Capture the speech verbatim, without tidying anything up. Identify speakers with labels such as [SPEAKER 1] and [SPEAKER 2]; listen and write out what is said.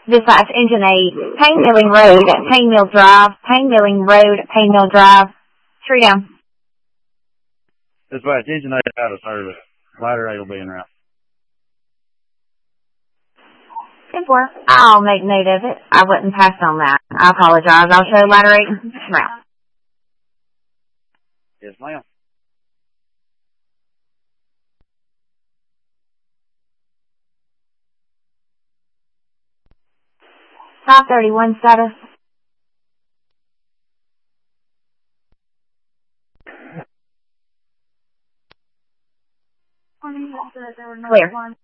[SPEAKER 1] Dispatch Engine eight, Payne Milling Road, Payne Mill Drive, Payne Milling Road, Payne Mill Drive. Three down.
[SPEAKER 2] Dispatch Engine eight out of service. Ladder eight will be en route.
[SPEAKER 1] ten four. I'll make note of it. I wouldn't pass on that. I apologize. I'll show ladder eight en route.
[SPEAKER 2] Yes, ma'am.
[SPEAKER 1] five thirty-one status. Clear.